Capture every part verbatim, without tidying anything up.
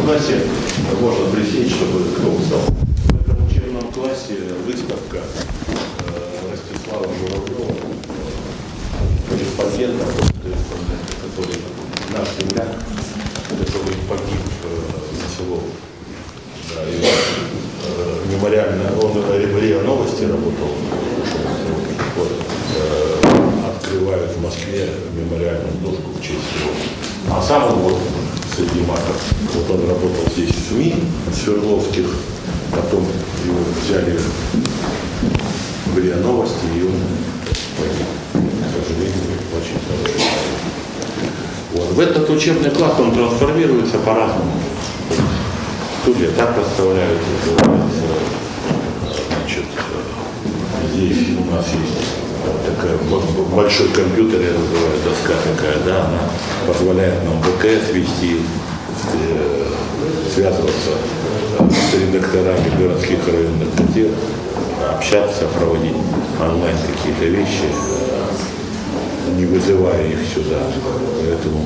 классе можно присесть, чтобы кто устал. В этом учебном классе выставка Ростислава Журавлева, корреспондента, который наш земляк, который погиб за селом. Да, и, э, мемориально, он в РИА Новости работал, вот, э, открывают в Москве мемориальную доску в честь его. А сам он вот среди матов, вот он работал здесь в СМИ Свердловских, потом его взяли в РИА Новости, и он погиб, к сожалению, очень хороший. Вот. В этот учебный класс он трансформируется по-разному. Студия так расставляются, значит, здесь у нас есть такая большой компьютер, я называю, доска такая, да, она позволяет нам ВКС вести, связываться с редакторами городских и районных газет, общаться, проводить онлайн какие-то вещи, не вызывая их сюда, поэтому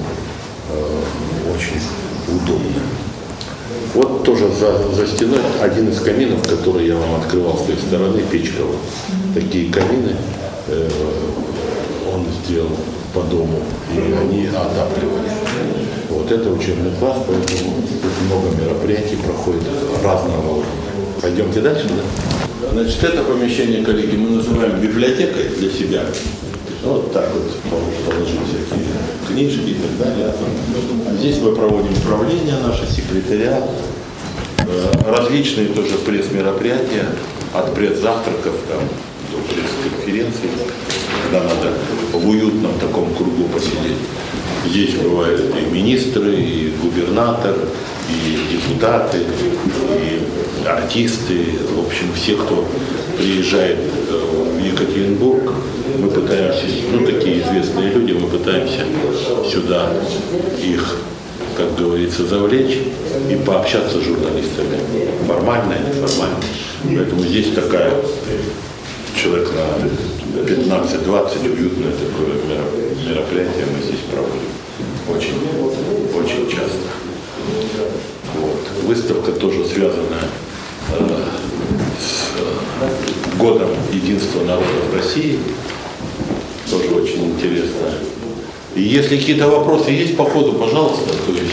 э, очень удобно. Вот тоже за, за стеной один из каминов, который я вам открывал с той стороны, печка. Вот. Такие камины э, он сделал по дому, и они отапливали. Вот это учебный класс, поэтому тут много мероприятий проходит разного уровня. Пойдемте дальше, да? Значит, это помещение, коллеги, мы называем библиотекой для себя. Вот так вот положить всякие книжки и так далее. А здесь мы проводим управление, наше секретариат, различные тоже пресс-мероприятия, от пресс-завтраков там, до пресс-конференций, когда надо в уютном таком кругу посидеть. Здесь бывают и министры, и губернатор, и депутаты, и артисты, в общем, все, кто приезжает в Екатеринбург. Мы пытаемся, ну такие известные люди, мы пытаемся сюда их, как говорится, завлечь и пообщаться с журналистами. Формально и неформально. Поэтому здесь такая, человек на пятнадцать-двадцать, уютное такое мероприятие мы здесь проводим. Очень, очень часто. Вот. Выставка тоже связана э, с э, годом единства народов России. Тоже очень интересно. И если какие-то вопросы есть по ходу, пожалуйста, то есть...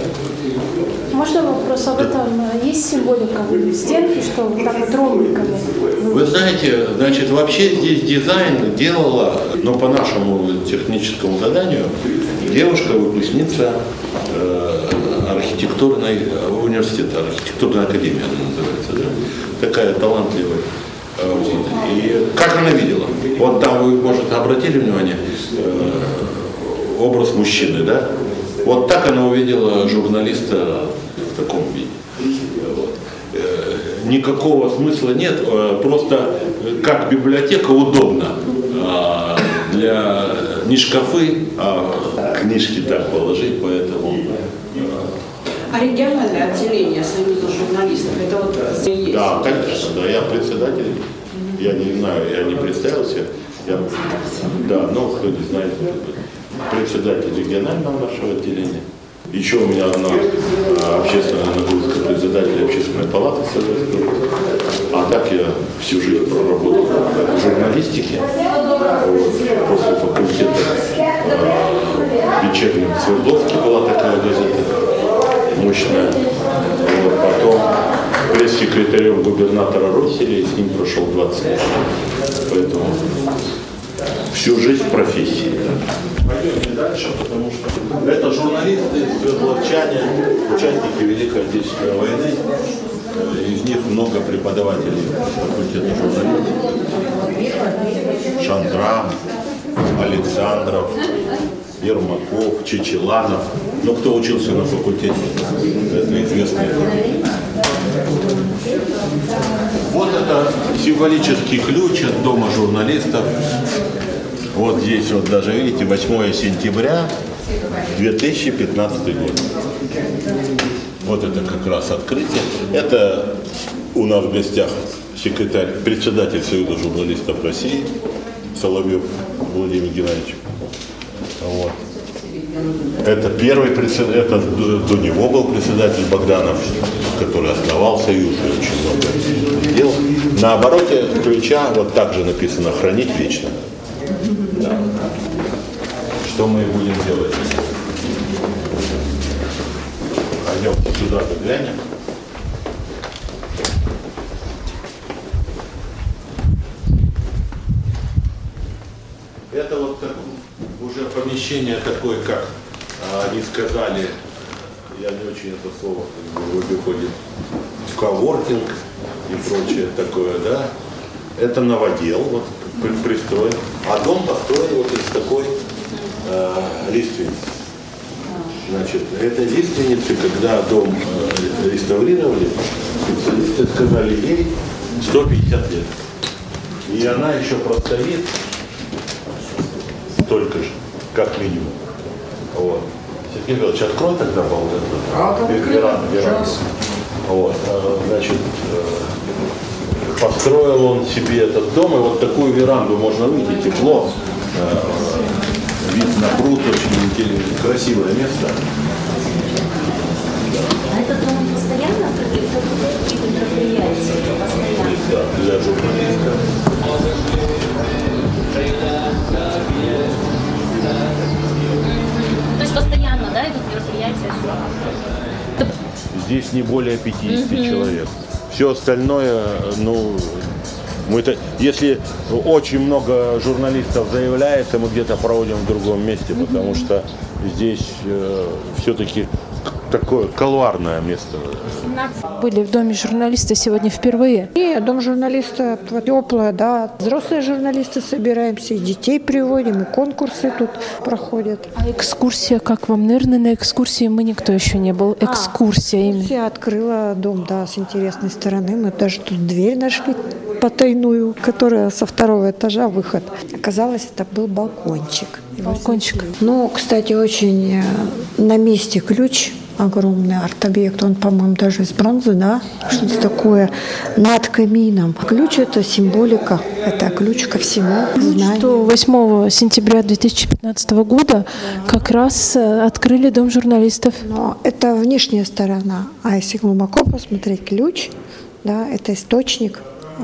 Можно вопрос об этом? Есть символика стенки, что вот так вот ромбиками? Вы знаете, значит, вообще здесь дизайн делала, но по нашему техническому заданию, девушка-выпускница э, архитектурного университета, архитектурная академия она называется, да? Такая талантливая. И как она видела? Вот там вы, может, обратили внимание, э, образ мужчины, да? Вот так она увидела журналиста в таком виде. Вот. Э, никакого смысла нет, э, просто как библиотека удобно. Э, для не шкафы, а книжки так положить, поэтому... А региональное отделение Союза журналистов, это вот есть? Да, конечно, да, я председатель, я не знаю, я не представился, я, да, но кто не знает, председатель регионального нашего отделения. Еще у меня одна общественная нагрузка, председатель общественной палаты Советской. А так я всю жизнь проработал в журналистике, вот, после факультета в вечернем Свердловске была такая газета. Мощная. Вот, потом пресс-секретарем губернатора России, с ним прошел двадцать лет. Поэтому всю жизнь в профессии. Да. Пойдемте дальше, потому что это журналисты, свердловчане, участники Великой Отечественной войны. Из них много преподавателей факультета журналистики. Шандра, Александров, Ермаков, Чечеланов. Но кто учился на факультете, это известные. Вот это символический ключ от Дома журналистов. Вот здесь вот даже, видите, восьмое сентября две тысячи пятнадцатый год. Вот это как раз открытие. Это у нас в гостях секретарь, председатель Союза журналистов России Соловьев Владимир Геннадьевич. Вот. Это первый председатель, это до него был председатель Богданов, который основал Союз и очень много дел. На обороте ключа вот так же написано «Хранить вечно». Да. Что мы будем делать? Пойдемте сюда заглянем. Это вот так, уже помещение такое, как а, они сказали, я не очень это слово как бы выходит, в коворкинг и прочее такое, да. Это новодел, вот пристроен, а дом построен вот из такой э, лиственницы. Значит, этой лиственницы, когда дом э, реставрировали, специалисты сказали, ей сто пятьдесят лет. И она еще простоит столько же, как минимум. Вот. Сергей Павлович, открой тогда балкон. А, там веранду, веранду. Вот. Значит, построил он себе этот дом, и вот такую веранду можно выйти, тепло, вид на пруд, очень красивое место. А этот дом постоянно какие-то мероприятия? Постоянно? Да, для журналистов. То есть постоянно, да, идут мероприятия? Здесь не более пятидесяти mm-hmm. человек. Все остальное, ну, мы это, если очень много журналистов заявляется, мы где-то проводим в другом месте, mm-hmm. потому что здесь э, все-таки такое колуарное место. Были в доме журналиста сегодня впервые? Нет, дом журналиста теплое, да. Взрослые журналисты собираемся, и детей приводим, и конкурсы тут проходят. А экскурсия, как вам? Наверное, на экскурсии мы никто еще не был. Экскурсия а, именно. Я открыла дом, да, с интересной стороны. Мы даже тут дверь нашли потайную, которая со второго этажа выход. Оказалось, это был балкончик. Балкончик. Ну, кстати, очень на месте ключ. Огромный арт-объект, он, по-моему, даже из бронзы, да, что-то такое, над камином. Ключ – это символика, это ключ ко всему знанию. Что восьмого сентября две тысячи пятнадцатого года да. как раз открыли дом журналистов. Но это внешняя сторона, а если глубоко посмотреть, ключ, да, это источник,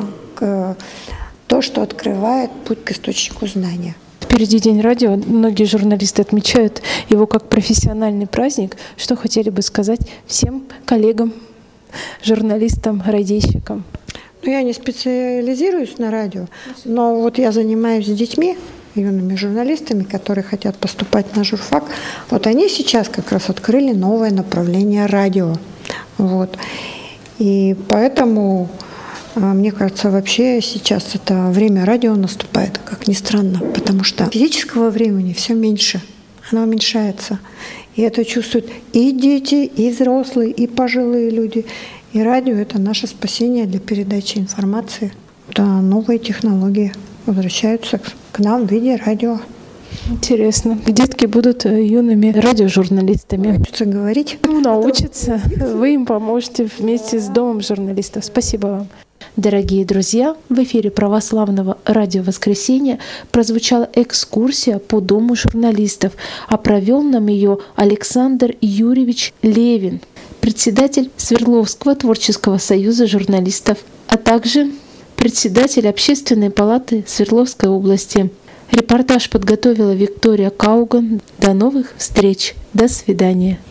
то, что открывает путь к источнику знания. Впереди День радио. Многие журналисты отмечают его как профессиональный праздник. Что хотели бы сказать всем коллегам, журналистам, радийщикам? Ну, я не специализируюсь на радио, но вот я занимаюсь с детьми, юными журналистами, которые хотят поступать на журфак. Вот они сейчас как раз открыли новое направление радио. Вот. И поэтому... Мне кажется, вообще сейчас это время радио наступает, как ни странно, потому что физического времени все меньше, оно уменьшается. И это чувствуют и дети, и взрослые, и пожилые люди. И радио – это наше спасение для передачи информации. Да, новые технологии возвращаются к нам в виде радио. Интересно. Детки будут юными радиожурналистами. Научатся говорить. Ну, научатся. Вы им поможете вместе с Домом журналистов. Спасибо вам. Дорогие друзья, в эфире православного радио «Воскресенье» прозвучала экскурсия по Дому журналистов, а провел нам ее Александр Юрьевич Левин, председатель Свердловского творческого союза журналистов, а также председатель Общественной палаты Свердловской области. Репортаж подготовила Виктория Кауган. До новых встреч. До свидания.